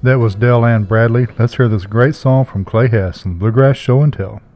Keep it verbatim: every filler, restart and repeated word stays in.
That was Dell Ann Bradley. Let's hear this great song from Clay Hess and the Bluegrass Show and Tell.